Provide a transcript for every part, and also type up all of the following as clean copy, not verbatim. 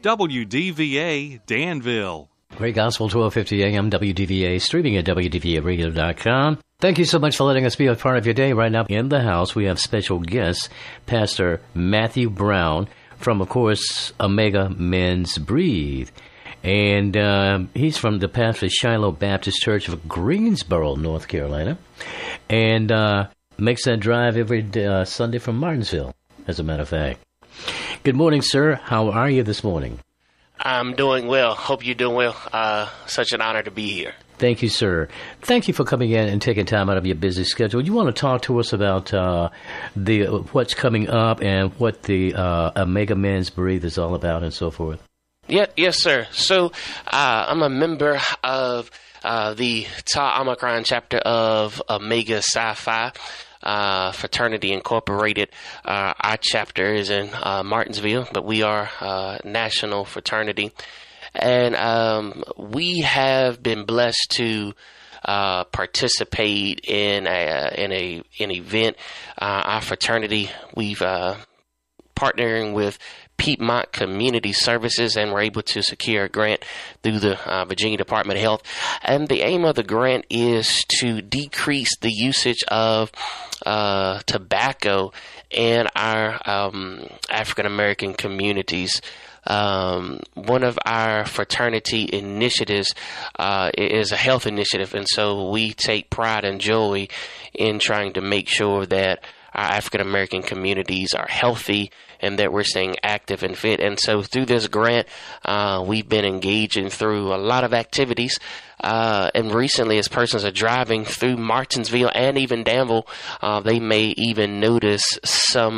WDVA Danville. Great Gospel, 1250 AM, WDVA, streaming at WDVAradio.com. Thank you so much for letting us be a part of your day. Right now in the house, we have special guest, Pastor Matthew Brown from, of course, Omega Men's Breathe. And he's from the pastor Shiloh Baptist Church of Greensboro, North Carolina. And makes that drive every Sunday from Martinsville, as a matter of fact. Good morning, sir. How are you this morning? I'm doing well. Hope you're doing well. Such an honor to be here. Thank you, sir. Thank you for coming in and taking time out of your busy schedule. You want to talk to us about what's coming up and what the Omega Men's Breathe is all about and so forth? Yes, sir. So I'm a member of the Tau Omicron chapter of Omega Psi Phi Fraternity Incorporated. Our chapter is in Martinsville, but we are a national fraternity. And we have been blessed to participate in an event. Our fraternity, we've partnering with Piedmont Community Services, and we're able to secure a grant through the Virginia Department of Health. And the aim of the grant is to decrease the usage of tobacco in our African American communities. One of our fraternity initiatives is a health initiative, and so we take pride and joy in trying to make sure that our African American communities are healthy and that we're staying active and fit. And so through this grant, we've been engaging through a lot of activities. And recently, as persons are driving through Martinsville and even Danville, they may even notice some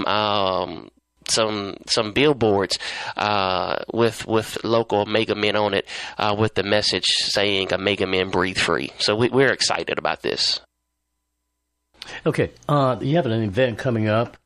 billboards with local Omega Men on it, with the message saying Omega Men breathe free. So we're excited about this. Okay, you have an event coming up.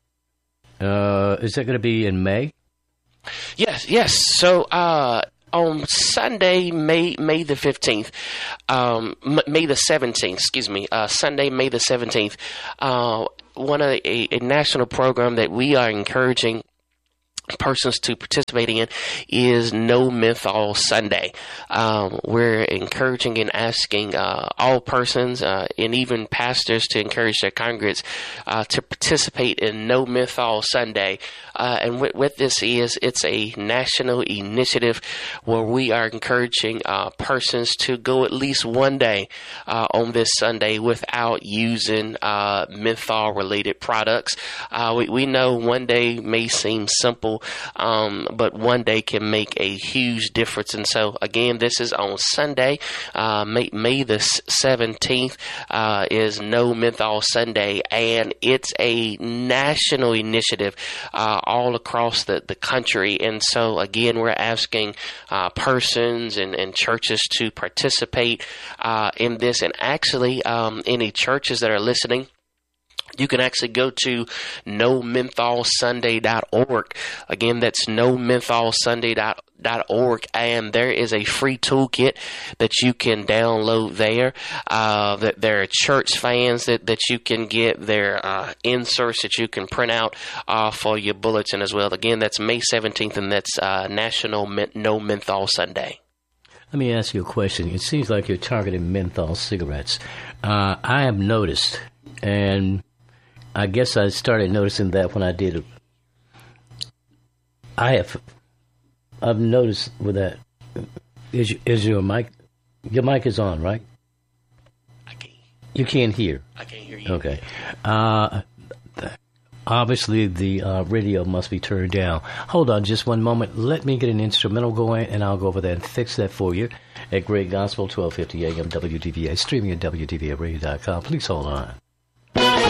Is that going to be in May? Yes. So on Sunday, May the 15th, May the 17th, excuse me, Sunday, May the 17th, one of a national program that we are encouraging persons to participate in is No Menthol Sunday. We're encouraging and asking all persons and even pastors to encourage their congregants to participate in No Menthol Sunday. And what this is, it's a national initiative where we are encouraging persons to go at least one day on this Sunday without using menthol-related products. We know one day may seem simple, but one day can make a huge difference. And so, again, this is on Sunday, May the 17th is No Menthol Sunday, and it's a national initiative all across the country. And so, again, we're asking persons and churches to participate in this. And actually, any churches that are listening, you can actually go to nomentholsunday.org. Again, that's nomentholsunday.org, and there is a free toolkit that you can download there. That there are church fans that you can get. There are inserts that you can print out for your bulletin as well. Again, that's May 17th, and that's National No Menthol Sunday. Let me ask you a question. It seems like you're targeting menthol cigarettes. I have noticed, and I guess I started noticing that when I did it. I've noticed with that. Is your mic? Your mic is on, right? I can't. You can't hear. I can't hear you. Okay. Obviously, the radio must be turned down. Hold on just one moment. Let me get an instrumental going, and I'll go over there and fix that for you at Great Gospel, 1250 AM WDVA, streaming at WDVAradio.com. Please hold on.